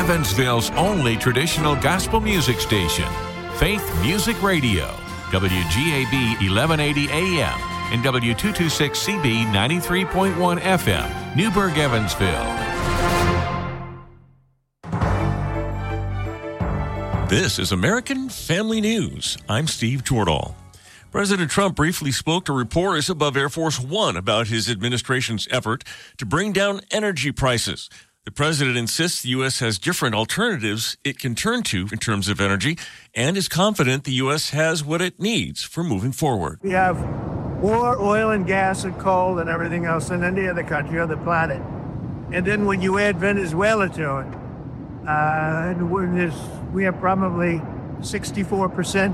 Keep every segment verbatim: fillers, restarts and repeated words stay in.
Evansville's only traditional gospel music station, Faith Music Radio, W G A B eleven eighty A M and W two twenty-six C B ninety-three point one F M, Newburgh, Evansville. This is American Family News. I'm Steve Jordahl. President Trump briefly spoke to reporters above Air Force One about his administration's effort to bring down energy prices. The president insists the U S has different alternatives it can turn to in terms of energy and is confident the U S has what it needs for moving forward. We have more oil and gas and coal and everything else than any other country on the planet. And then when you add Venezuela to it, uh, we're this, we have probably sixty-four percent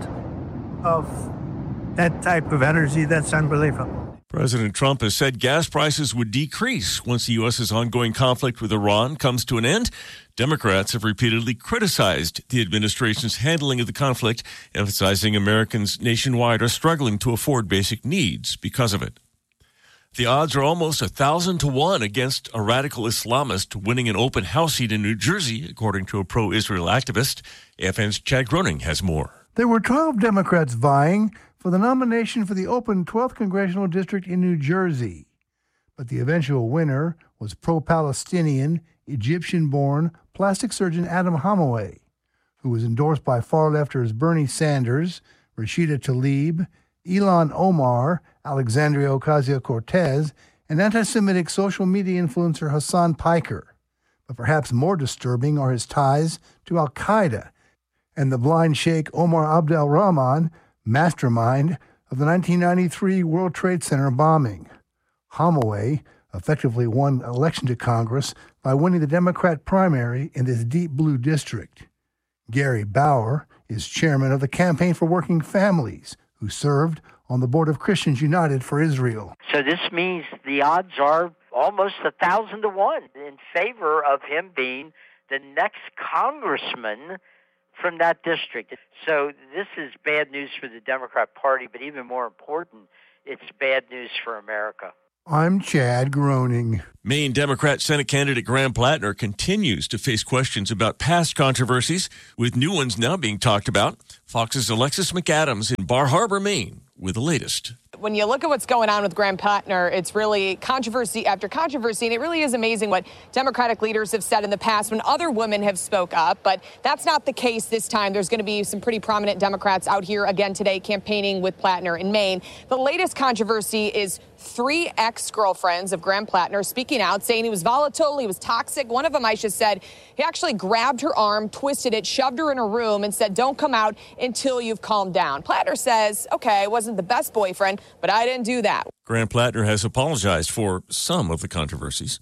of that type of energy. That's unbelievable. President Trump has said gas prices would decrease once the U S's ongoing conflict with Iran comes to an end. Democrats have repeatedly criticized the administration's handling of the conflict, emphasizing Americans nationwide are struggling to afford basic needs because of it. The odds are almost a thousand to one against a radical Islamist winning an open House seat in New Jersey, according to a pro-Israel activist. A F N's Chad Groening has more. There were twelve Democrats vying for the nomination for the open twelfth Congressional District in New Jersey. But the eventual winner was pro-Palestinian, Egyptian-born plastic surgeon Adam Holloway, who was endorsed by far-lefters Bernie Sanders, Rashida Tlaib, Ilhan Omar, Alexandria Ocasio-Cortez, and anti-Semitic social media influencer Hassan Piker. But perhaps more disturbing are his ties to al-Qaeda and the blind Sheikh Omar Abdel Rahman, mastermind of the nineteen ninety-three World Trade Center bombing. Holloway effectively won election to Congress by winning the Democrat primary in this deep blue district. Gary Bauer is chairman of the Campaign for Working Families, who served on the board of Christians United for Israel. So this means the odds are almost a thousand to one in favor of him being the next congressman from that district. So this is bad news for the Democrat Party, but even more important, it's bad news for America. I'm Chad Groening. Maine Democrat Senate candidate Graham Plattner continues to face questions about past controversies, with new ones now being talked about. Fox's Alexis McAdams in Bar Harbor, Maine, with the latest. When you look at what's going on with Graham Plattner, it's really controversy after controversy, and it really is amazing what Democratic leaders have said in the past when other women have spoke up, but that's not the case this time. There's going to be some pretty prominent Democrats out here again today campaigning with Plattner in Maine. The latest controversy is three ex-girlfriends of Graham Plattner speaking out, saying he was volatile, he was toxic. One of them, Aisha, said he actually grabbed her arm, twisted it, shoved her in a room, and said, "Don't come out until you've calmed down." Plattner says, okay, I wasn't the best boyfriend, but I didn't do that. Graham Plattner has apologized for some of the controversies.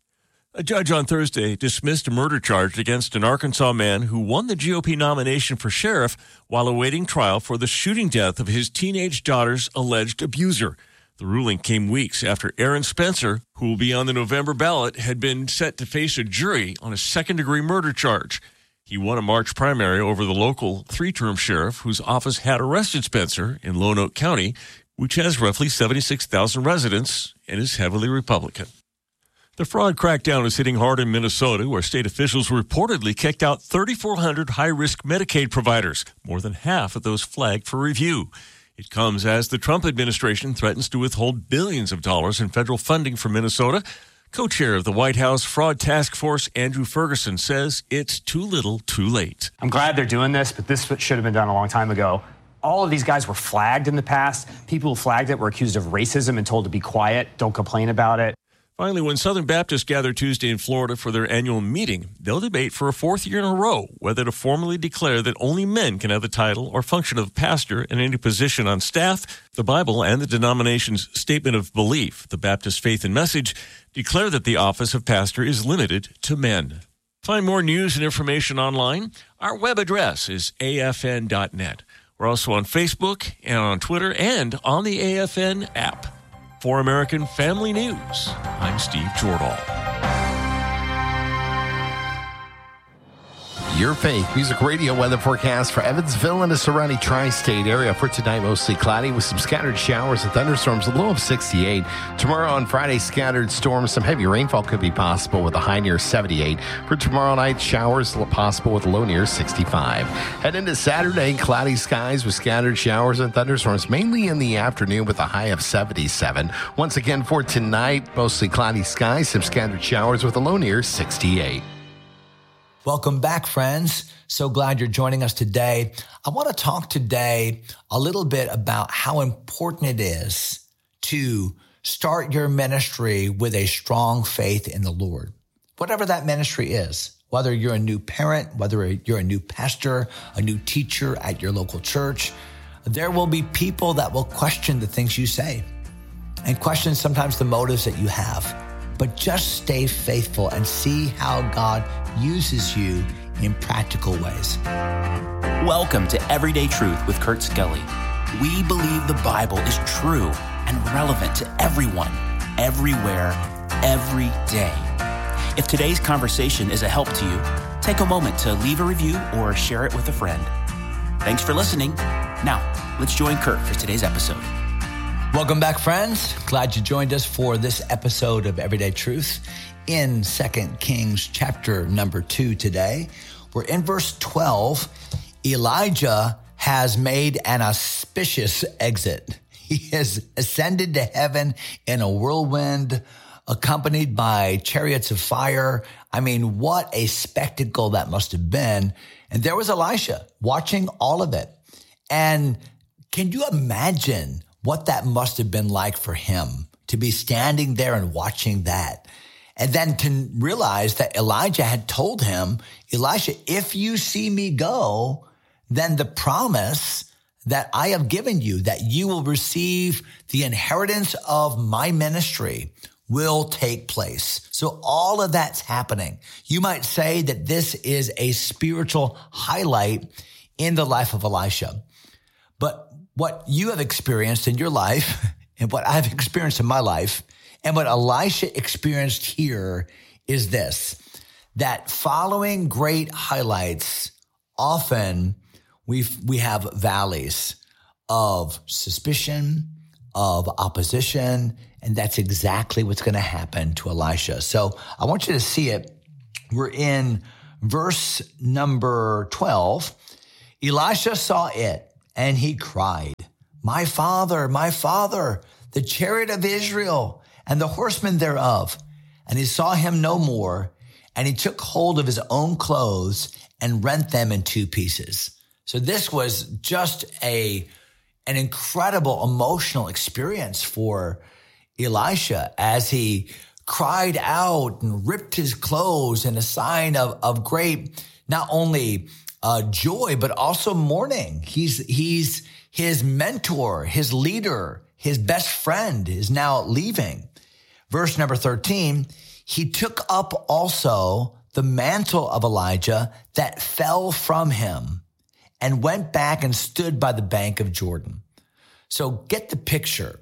A judge on Thursday dismissed a murder charge against an Arkansas man who won the G O P nomination for sheriff while awaiting trial for the shooting death of his teenage daughter's alleged abuser. The ruling came weeks after Aaron Spencer, who will be on the November ballot, had been set to face a jury on a second-degree murder charge. He won a March primary over the local three-term sheriff whose office had arrested Spencer in Lonoke County, which has roughly seventy-six thousand residents and is heavily Republican. The fraud crackdown is hitting hard in Minnesota, where state officials reportedly kicked out thirty-four hundred high-risk Medicaid providers, more than half of those flagged for review. It comes as the Trump administration threatens to withhold billions of dollars in federal funding from Minnesota. Co-chair of the White House Fraud Task Force, Andrew Ferguson, says it's too little, too late. I'm glad they're doing this, but this should have been done a long time ago. All of these guys were flagged in the past. People who flagged it were accused of racism and told to be quiet, don't complain about it. Finally, when Southern Baptists gather Tuesday in Florida for their annual meeting, they'll debate for a fourth year in a row whether to formally declare that only men can have the title or function of pastor in any position on staff. The Bible and the denomination's statement of belief, the Baptist Faith and Message, declare that the office of pastor is limited to men. Find more news and information online. Our web address is A F N dot net. We're also on Facebook and on Twitter and on the A F N app. For American Family News, I'm Steve Jordahl. Your Faith Music Radio weather forecast for Evansville and the surrounding tri-state area. For tonight, mostly cloudy with some scattered showers and thunderstorms, a low of sixty-eight. Tomorrow on Friday, scattered storms. Some heavy rainfall could be possible with a high near seventy-eight. For tomorrow night, showers possible with a low near sixty-five. Head into Saturday, cloudy skies with scattered showers and thunderstorms, mainly in the afternoon with a high of seventy-seven. Once again, for tonight, mostly cloudy skies, some scattered showers with a low near sixty-eight. Welcome back, friends. So glad you're joining us today. I want to talk today a little bit about how important it is to start your ministry with a strong faith in the Lord. Whatever that ministry is, whether you're a new parent, whether you're a new pastor, a new teacher at your local church, there will be people that will question the things you say and question sometimes the motives that you have. But just stay faithful and see how God uses you in practical ways. Welcome to Everyday Truth with Kurt Skelly. We believe the Bible is true and relevant to everyone, everywhere, every day. If today's conversation is a help to you, take a moment to leave a review or share it with a friend. Thanks for listening. Now, let's join Kurt for today's episode. Welcome back, friends. Glad you joined us for this episode of Everyday Truth in Second Kings chapter number two today. We're in verse twelve. Elijah has made an auspicious exit. He has ascended to heaven in a whirlwind, accompanied by chariots of fire. I mean, what a spectacle that must have been. And there was Elisha watching all of it. And can you imagine what that must have been like for him to be standing there and watching that? And then to realize that Elijah had told him, Elisha, if you see me go, then the promise that I have given you, that you will receive the inheritance of my ministry, will take place. So all of that's happening. You might say that this is a spiritual highlight in the life of Elisha. But what you have experienced in your life and what I've experienced in my life and what Elisha experienced here is this, that following great highlights, often we we have valleys of suspicion, of opposition, and that's exactly what's going to happen to Elisha. So I want you to see it. We're in verse number twelve. Elisha saw it, and he cried, my father, my father, the chariot of Israel and the horsemen thereof. And he saw him no more, and he took hold of his own clothes and rent them in two pieces. So this was just a, an incredible emotional experience for Elisha as he cried out and ripped his clothes in a sign of, of great, not only uh, joy, but also mourning. He's, he's, his mentor, his leader, his best friend is now leaving. Verse number thirteen, he took up also the mantle of Elijah that fell from him and went back and stood by the bank of Jordan. So get the picture.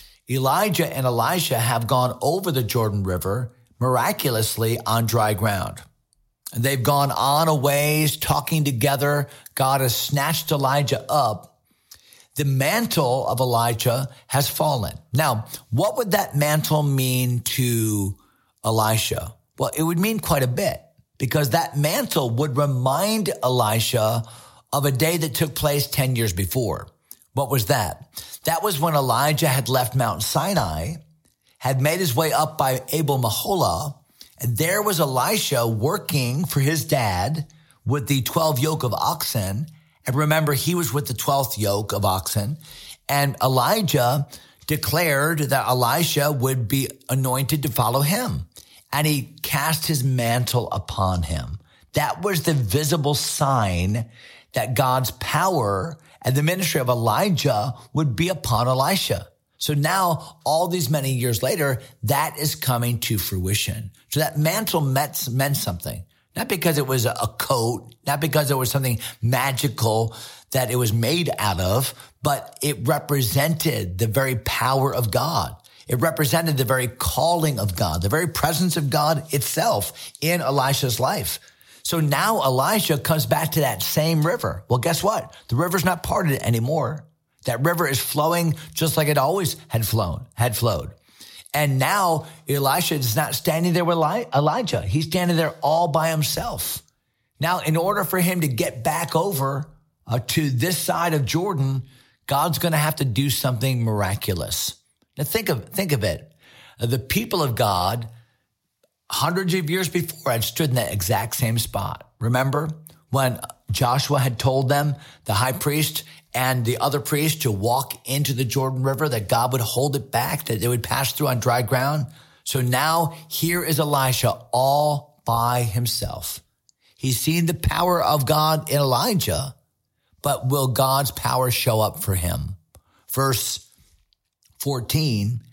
Elijah and Elisha have gone over the Jordan River miraculously on dry ground. And they've gone on a ways talking together. God has snatched Elijah up. The mantle of Elijah has fallen. Now, what would that mantle mean to Elisha? Well, it would mean quite a bit because that mantle would remind Elisha of a day that took place ten years before. What was that? That was when Elijah had left Mount Sinai, had made his way up by Abel Meholah, and there was Elisha working for his dad with the twelve yoke of oxen. And remember, he was with the twelfth yoke of oxen. And Elijah declared that Elisha would be anointed to follow him. And he cast his mantle upon him. That was the visible sign that God's power and the ministry of Elijah would be upon Elisha. So now, all these many years later, that is coming to fruition. So that mantle meant, meant something. Not because it was a coat, not because it was something magical that it was made out of, but it represented the very power of God. It represented the very calling of God, the very presence of God itself in Elisha's life. So now Elijah comes back to that same river. Well, guess what? The river's not parted anymore. That river is flowing just like it always had flown, had flowed. And now Elisha is not standing there with Elijah. He's standing there all by himself. Now, in order for him to get back over uh, to this side of Jordan, God's going to have to do something miraculous. Now, think of, think of it. Uh, the people of God, hundreds of years before, had stood in that exact same spot. Remember when Joshua had told them, the high priest and the other priests, to walk into the Jordan River, that God would hold it back, that they would pass through on dry ground? So now here is Elisha all by himself. He's seen the power of God in Elijah, but will God's power show up for him? Verse fourteen,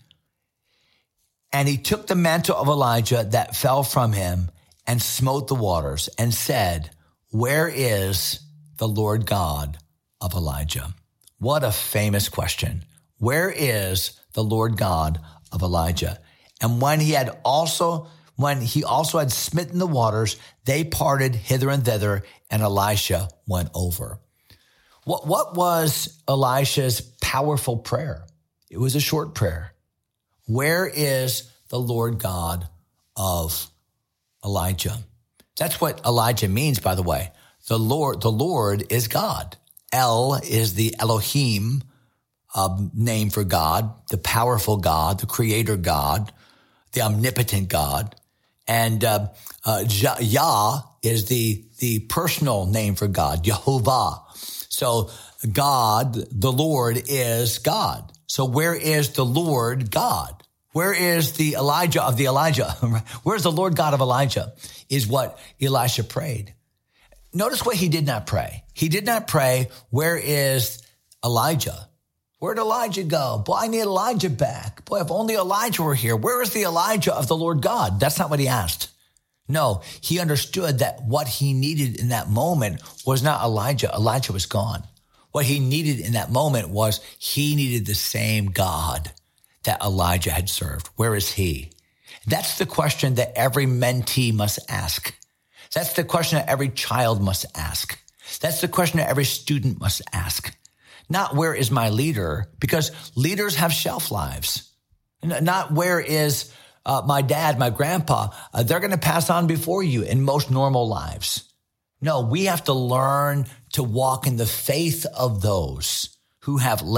and he took the mantle of Elijah that fell from him and smote the waters and said, where is the Lord God of Elijah? What a famous question. Where is the Lord God of Elijah? And when he had also, when he also had smitten the waters, they parted hither and thither, and Elisha went over. What, what was Elisha's powerful prayer? It was a short prayer. Where is the Lord God of Elijah? That's what Elijah means, by the way. The Lord, the Lord is God. El is the Elohim uh, name for God, the powerful God, the creator God, the omnipotent God. And uh, uh, Yah is the, the personal name for God, Jehovah. So God, the Lord, is God. So where is the Lord God? Where is the Elijah of the Elijah? Where's the Lord God of Elijah is what Elisha prayed. Notice what he did not pray. He did not pray, where is Elijah? Where'd Elijah go? Boy, I need Elijah back. Boy, if only Elijah were here. Where is the Elijah of the Lord God? That's not what he asked. No, he understood that what he needed in that moment was not Elijah. Elijah was gone. What he needed in that moment was he needed the same God that Elijah had served. Where is he? That's the question that every mentee must ask. That's the question that every child must ask. That's the question that every student must ask. Not where is my leader, because leaders have shelf lives. Not where is uh, my dad, my grandpa. Uh, they're going to pass on before you in most normal lives. No, we have to learn to walk in the faith of those who have led